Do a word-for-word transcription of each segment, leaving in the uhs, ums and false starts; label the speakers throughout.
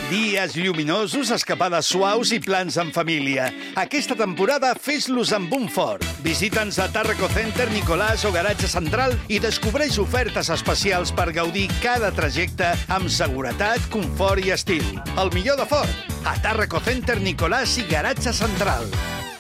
Speaker 1: Dies lluminosos, escapades suaus i plans en família. Aquesta temporada fes-los amb un fort. Visita'ns a Tàrraco Center, Nicolàs o Garatge Central i descobreix ofertes especials per gaudir cada trajecte amb seguretat, confort i estil. El millor de Ford, a Tàrraco Center, Nicolàs i Garatge Central.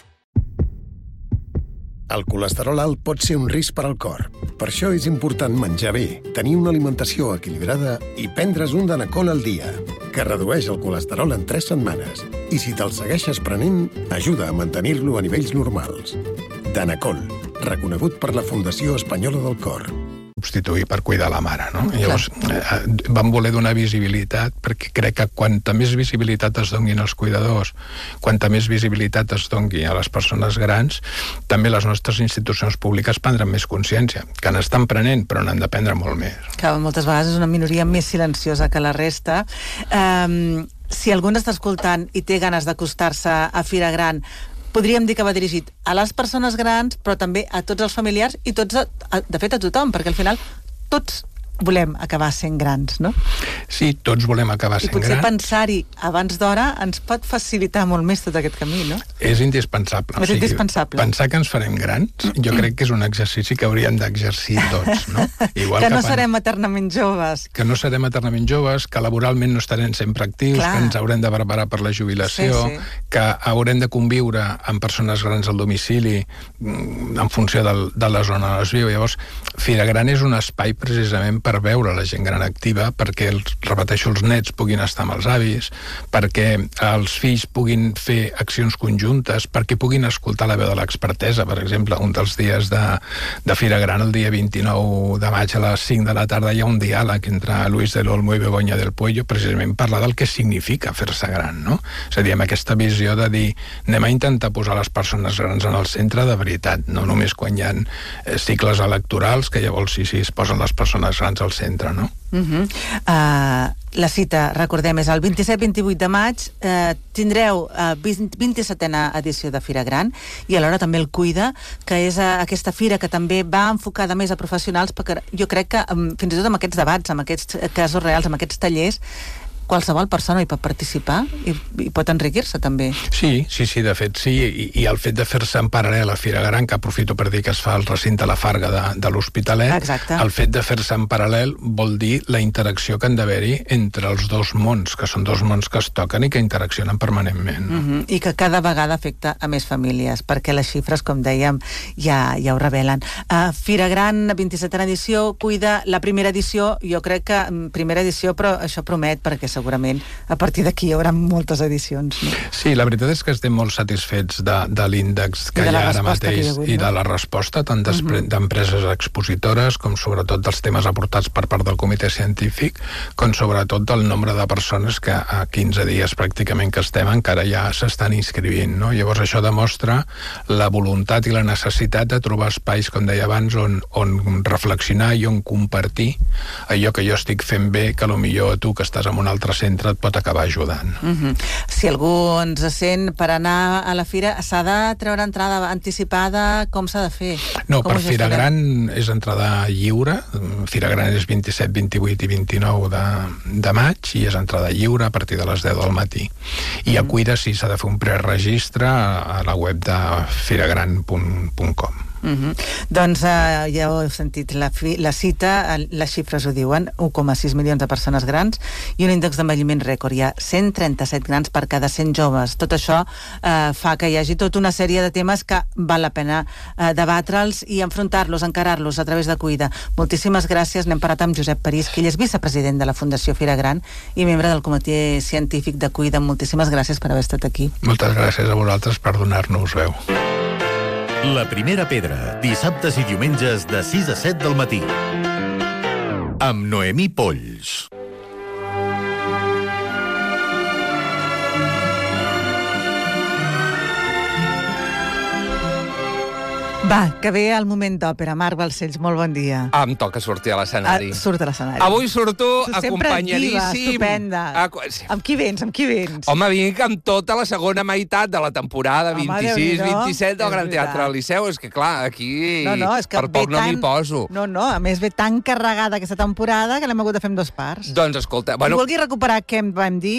Speaker 2: El colesterol alt pot ser un risc per al cor. Per això és important menjar bé, tenir una alimentació equilibrada i prendre's un Danacol al dia, que redueix el colesterol en tres setmanes. I si te'l segueixes prenent, ajuda a mantenir-lo a nivells normals. Danacol, reconegut per la Fundació Espanyola del Cor.
Speaker 3: Substituir per cuidar la mare, no? Llavors, eh, vam voler donar visibilitat, perquè crec que quanta més visibilitat es donguin als cuidadors, quanta més visibilitat es dongui a les persones grans, també les nostres institucions públiques prendran més consciència, que n'estan prenent, però n'han de prendre molt més.
Speaker 4: Que moltes vegades és una minoria més silenciosa que la resta. Um, si algú està escoltant i té ganes d'acostar-se a Fira Gran, podríem dir que va dirigit a les persones grans, però també a tots els familiars i tots, a, a, de fet, a tothom, perquè al final tots volem acabar sent grans, no?
Speaker 3: Sí, tots volem acabar sent grans.
Speaker 4: I potser pensar-hi abans d'hora ens pot facilitar molt més tot aquest camí, no?
Speaker 3: És indispensable.
Speaker 4: És indispensable.
Speaker 3: O sigui, pensar que ens farem grans, jo crec que és un exercici que hauríem d'exercir tots, no?
Speaker 4: Igual que, que no serem eternament joves.
Speaker 3: Que no serem eternament joves, que laboralment no estarem sempre actius, Clar. que ens haurem de preparar per la jubilació, sí, sí. que haurem de conviure amb persones grans al domicili en funció del, de la zona on es viu. Llavors, Fira Gran és un espai precisament per veure la gent gran activa, perquè, els, repeteixo, els nets puguin estar amb els avis, perquè els fills puguin fer accions conjuntes, perquè puguin escoltar la veu de l'expertesa. Per exemple, un dels dies de, de Fira Gran, el dia vint-i-nou de maig a les cinc de la tarda, hi ha un diàleg entre Luis del Olmo i Begoña del Puello, precisament parlar del que significa fer-se gran, no? És a dir, amb aquesta visió de dir, anem a intentar posar les persones grans en el centre de veritat, no només quan hi ha cicles electorals, que llavors sí, sí, es posen les persones grans al centre, no?
Speaker 4: Uh -huh. uh, la cita, recordem, és el vint-i-set vint-i-vuit de maig. Uh, tindreu uh, vint-i-setena edició de Fira Gran i alhora també el Cuida, que és uh, aquesta fira que també va enfocada més a professionals, perquè jo crec que um, fins i tot amb aquests debats, amb aquests casos reals, amb aquests tallers, qualsevol persona hi pot participar i, i pot enriquir-se també.
Speaker 3: Sí, sí, sí, de fet sí, i, i el fet de fer-se en paral·lel a Fira Gran, que aprofito per dir que es fa al recinte La Farga de, de l'Hospitalet,
Speaker 4: Exacte.
Speaker 3: el fet de fer-se en paral·lel vol dir la interacció que han d'haver-hi entre els dos mons, que són dos mons que es toquen i que interaccionen permanentment. No?
Speaker 4: Uh-huh. I que cada vegada afecta a més famílies, perquè les xifres, com dèiem, ja, ja ho revelen. Uh, Fira Gran, vint-i-setena edició, Cuida, la primera edició, jo crec que primera edició, però això promet, perquè segurament a partir d'aquí hi haurà moltes edicions. No?
Speaker 3: Sí, la veritat és que estem molt satisfets de, de l'índex que hi ha ara mateix hagut, no? I de la resposta tant uh-huh. d'empreses expositores com sobretot dels temes aportats per part del comitè científic, com sobretot del nombre de persones que a quinze dies pràcticament que estem encara ja s'estan inscrivint. No? Llavors això demostra la voluntat i la necessitat de trobar espais, com deia abans, on, on reflexionar i on compartir allò que jo estic fent bé, que potser tu que estàs en un altre centre et pot acabar ajudant.
Speaker 4: Uh-huh. Si algú ens sent per anar a la fira, s'ha de treure entrada anticipada? Com s'ha de fer?
Speaker 3: No,
Speaker 4: com
Speaker 3: per Fira Gran és entrada lliure. Fira Gran és vint-i-set, vint-i-vuit i vint-i-nou de, de maig i és entrada lliure a partir de les deu del matí. I a Cuida sí s'ha de fer un preregistre a la web de firagran punt com.
Speaker 4: Uh-huh. Doncs uh, ja ho heu sentit, la, fi, la cita, les xifres ho diuen, un coma sis milions de persones grans i un índex d'envelliment rècord. Hi ha cent trenta-set grans per cada cent joves. Tot això uh, fa que hi hagi tota una sèrie de temes que val la pena uh, debatre'ls i enfrontar-los, encarar-los a través de Cuida. Moltíssimes gràcies. N'hem parlat amb Josep París, que ell és vicepresident de la Fundació Fira Gran i membre del comitè científic de Cuida. Moltíssimes gràcies per haver estat aquí.
Speaker 3: Moltes gràcies a vosaltres per donar-nos veu.
Speaker 5: La Primera Pedra, dissabtes i diumenges de sis a set del matí. Amb Noemí Polls.
Speaker 4: Va, que ve el moment d'òpera. Marc Balcells, molt bon dia.
Speaker 6: Em toca sortir a l'escenari.
Speaker 4: Ah, surt a l'escenari.
Speaker 6: Avui surto
Speaker 4: sempre
Speaker 6: acompanyadíssim.
Speaker 4: Sempre diva, estupenda.
Speaker 6: A... Sí.
Speaker 4: Amb qui vens, amb qui vens?
Speaker 6: Home, vinc amb tota la segona meitat de la temporada vint-i-sis vint-i-set del Gran Teatre del Liceu. És que, clar, aquí
Speaker 4: no, no, és que
Speaker 6: per poc no m'hi poso.
Speaker 4: No, no, a més ve tan carregada aquesta temporada que l'hem hagut de fer en dos parts.
Speaker 6: Doncs, escolta... Bueno...
Speaker 4: Si vulgui recuperar què em vam dir,